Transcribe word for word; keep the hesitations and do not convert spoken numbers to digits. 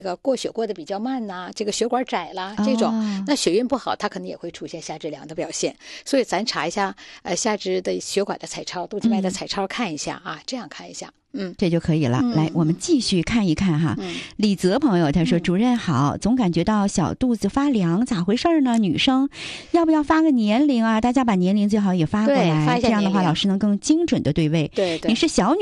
这个过血过得比较慢呐、啊，这个血管窄啦，这种、哦、那血运不好，它可能也会出现下肢凉的表现。所以咱查一下呃下肢的血管的彩超、动静脉的彩超看一下啊，嗯、这样看一下。嗯， 这就可以了。嗯、来，我们继续看一看哈。嗯、李泽朋友他说：“主任好，总感觉到小肚子发凉，咋回事呢？女生要不要发个年龄啊？大家把年龄最好也发过来， 发一下这样的话老师能更精准的对位。 对对， 你是小女。”